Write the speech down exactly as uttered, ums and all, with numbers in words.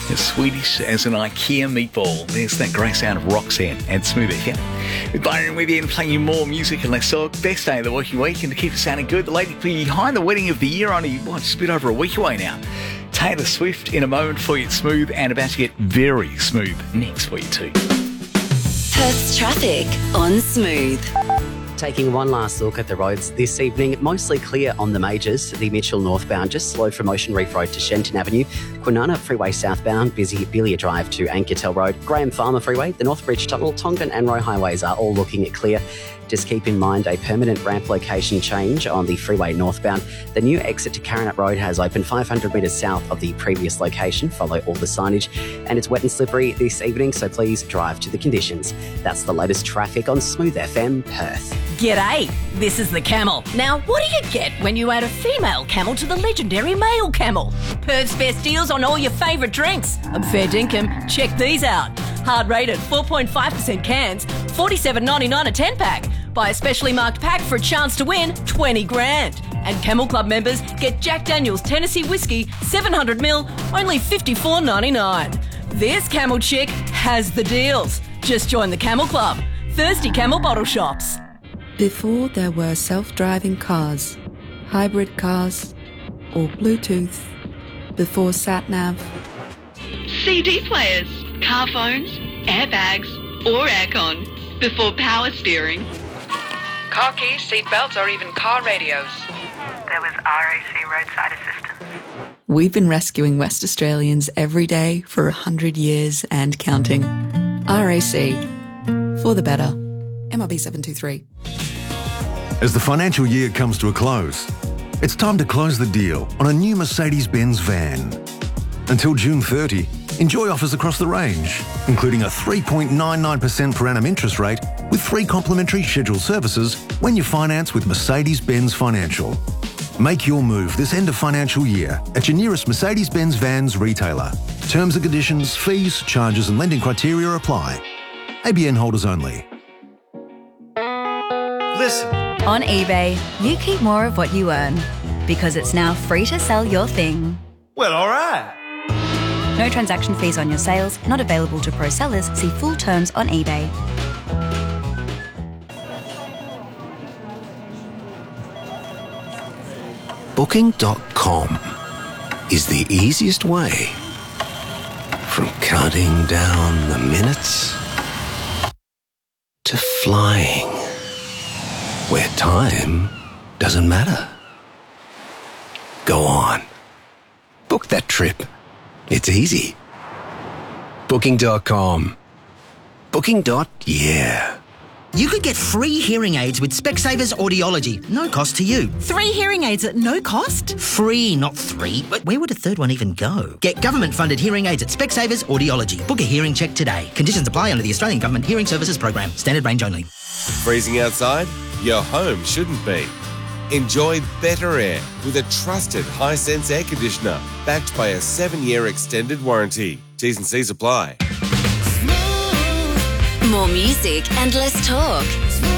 as Swedish as an IKEA meatball. There's that great sound of Roxanne and Smooth F M. With Byron with you and playing you more music and less talk. Best day of the working week, and to keep it sounding good, the lady behind the wedding of the year, only what, just a bit over a week away now. Taylor Swift in a moment for you at Smooth, and about to get very smooth next for you too. Perth's traffic on Smooth. Taking one last look at the roads this evening, mostly clear on the majors. The Mitchell northbound, just slow from Ocean Reef Road to Shenton Avenue. Kwinana Freeway southbound, busy Belia Drive to Anketel Road. Graham Farmer Freeway, the Northbridge Tunnel, Tongan and Roe highways are all looking at clear. Just keep in mind a permanent ramp location change on the freeway northbound. The new exit to Caranut Road has opened five hundred metres south of the previous location. Follow all the signage. And it's wet and slippery this evening, so please drive to the conditions. That's the latest traffic on Smooth F M Perth. G'day, this is the Camel. Now, what do you get when you add a female camel to the legendary male camel? Perth's best deals on all your favourite drinks. I'm fair dinkum. Check these out. Hard rated four point five percent cans, forty-seven ninety-nine a ten pack. Buy a specially marked pack for a chance to win twenty grand. And Camel Club members get Jack Daniel's Tennessee Whiskey seven hundred mil, only fifty-four ninety-nine. This Camel chick has the deals. Just join the Camel Club. Thirsty Camel bottle shops. Before there were self-driving cars, hybrid cars, or Bluetooth, before sat-nav. C D players, car phones, airbags, or aircon, before power steering. Car keys, seat belts, or even car radios. There was R A C roadside assistance. We've been rescuing West Australians every day for a hundred years and counting. R A C, for the better. M R B seven two three. As the financial year comes to a close, it's time to close the deal on a new Mercedes-Benz van. Until June thirtieth, enjoy offers across the range, including a three point nine nine percent per annum interest rate with free complimentary scheduled services when you finance with Mercedes-Benz Financial. Make your move this end of financial year at your nearest Mercedes-Benz Vans retailer. Terms and conditions, fees, charges and lending criteria apply. A B N holders only. Listen. On eBay, you keep more of what you earn because it's now free to sell your thing. Well, all right. No transaction fees on your sales, not available to pro sellers. See full terms on eBay. Booking dot com is the easiest way from counting down the minutes to flying where time doesn't matter. Go on. Book that trip. It's easy. Booking dot com. Booking. Yeah. You could get free hearing aids with Specsavers Audiology. No cost to you. Three hearing aids at no cost? Free, not three. But where would a third one even go? Get government-funded hearing aids at Specsavers Audiology. Book a hearing check today. Conditions apply under the Australian Government Hearing Services Program. Standard range only. Freezing outside? Your home shouldn't be. Enjoy better air with a trusted Hisense air conditioner backed by a seven-year extended warranty. T's and C's apply. More music and less talk.